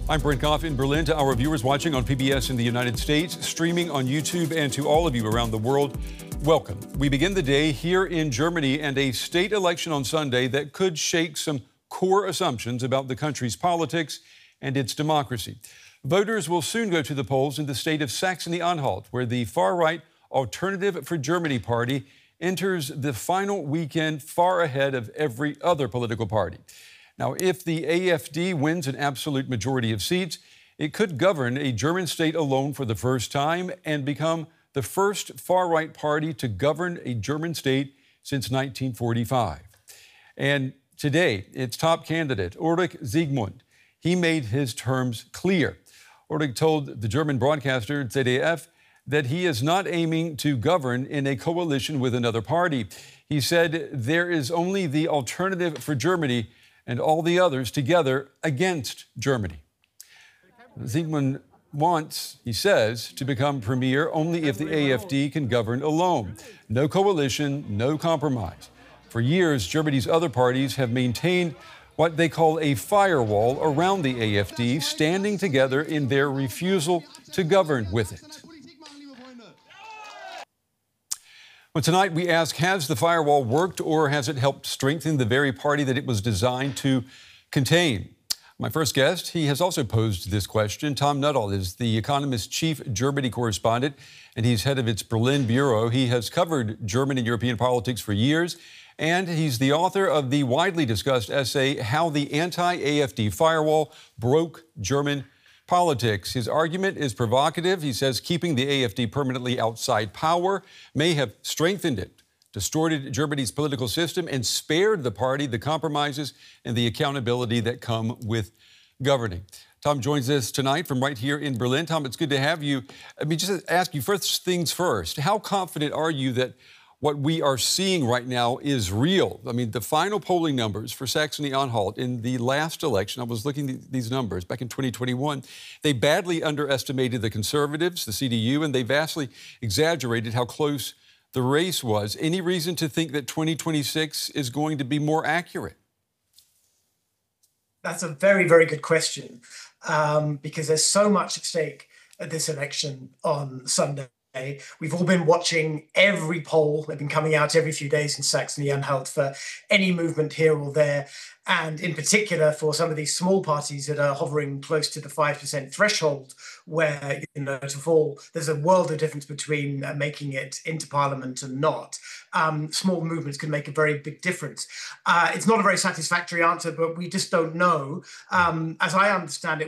I'm Brent Goff in Berlin. To our viewers watching on PBS in the United States, streaming on YouTube, and to all of you around the world, welcome. We begin the day here in Germany and a state election on Sunday that could shake some core assumptions about the country's politics and its democracy. Voters will soon go to the polls in the state of Saxony-Anhalt, where the far-right Alternative for Germany party enters the final weekend far ahead of every other political party. Now, if the AfD wins an absolute majority of seats, it could govern a German state alone for the first time and become the first far-right party to govern a German state since 1945. And today, its top candidate, Ulrich Siegmund, he made his terms clear. Ulrich told the German broadcaster ZDF that he is not aiming to govern in a coalition with another party. He said there is only the Alternative for Germany and all the others together against Germany. Siegmund wants, he says, to become premier only if the AfD can govern alone. No coalition, no compromise. For years, Germany's other parties have maintained what they call a firewall around the AfD, standing together in their refusal to govern with it. Well, tonight we ask, has the firewall worked or has it helped strengthen the very party that it was designed to contain? My first guest, he has also posed this question. Tom Nuttall is The Economist's chief Germany correspondent, and he's head of its Berlin bureau. He has covered German and European politics for years, and he's the author of the widely discussed essay, How the Anti-AfD Firewall Broke German Politics. His argument is provocative. He says keeping the AfD permanently outside power may have strengthened it, distorted Germany's political system, and spared the party the compromises and the accountability that come with governing. Tom joins us tonight from right here in Berlin. Tom, it's good to have you. Just to ask you first things first, how confident are you that what we are seeing right now is real? The final polling numbers for Saxony-Anhalt in the last election, I was looking at these numbers back in 2021, they badly underestimated the Conservatives, the CDU, and they vastly exaggerated how close the race was. Any reason to think that 2026 is going to be more accurate? That's a very, very good question, because there's so much at stake at this election on Sunday. We've all been watching every poll. They've been coming out every few days in Saxony-Anhalt for any movement here or there. And in particular, for some of these small parties that are hovering close to the 5% threshold, where, to fall, there's a world of difference between making it into parliament and not. Small movements can make a very big difference. It's not a very satisfactory answer, but we just don't know. As I understand it,